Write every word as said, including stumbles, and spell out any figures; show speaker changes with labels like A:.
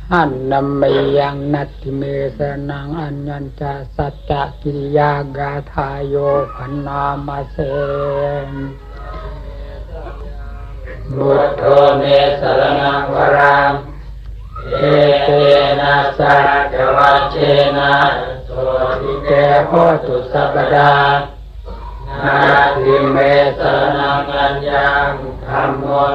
A: หันนำไม่ยังนัตติเมสนังอัญญัญจาสัจจกิริยากาทายโยพันนามาเสบุตโธเมสรณังวรังเอเตนะสัจวัชเชนะโสติเกโหตุสัพพดานาทิเมสรณังอัญญังธัมโม